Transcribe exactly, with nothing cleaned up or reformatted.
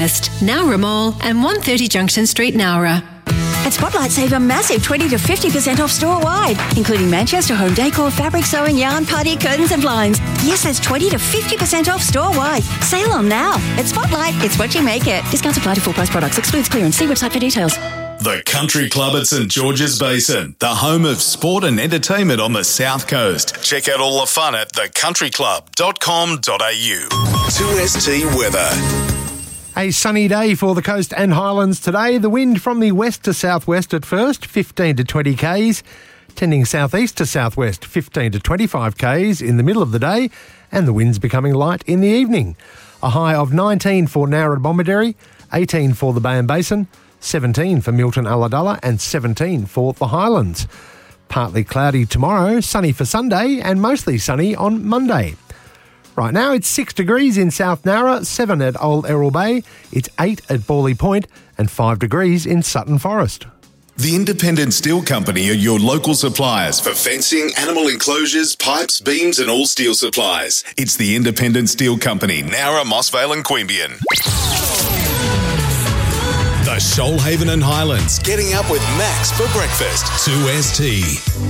Nowra Mall and one thirty Junction Street, Nowra. At Spotlight, save a massive twenty to fifty percent off store-wide, including Manchester home decor, fabric sewing, yarn, party, curtains and blinds. Yes, that's twenty to fifty percent off store-wide. Sale on now. At Spotlight, it's what you make it. Discounts apply to full-price products. Excludes clearance. See website for details. The Country Club at St George's Basin, the home of sport and entertainment on the South Coast. Check out all the fun at the country club dot com dot a u. two S T weather. A sunny day for the coast and highlands today. The wind from the west to southwest at first, fifteen to twenty k's, tending southeast to southwest, fifteen to twenty-five k's in the middle of the day, and the winds becoming light in the evening. A high of nineteen for Nowra and Bomaderry, eighteen for the Bay and Basin, seventeen for Milton Ulladulla, and seventeen for the Highlands. Partly cloudy tomorrow, sunny for Sunday, and mostly sunny on Monday. Right now it's six degrees in South Nowra, seven at Old Errol Bay, it's eight at Bawley Point, and five degrees in Sutton Forest. The Independent Steel Company are your local suppliers for fencing, animal enclosures, pipes, beams and all steel supplies. It's the Independent Steel Company, Nowra, Mossvale and Queanbeyan. The Shoalhaven and Highlands, getting up with Max for breakfast. two S T.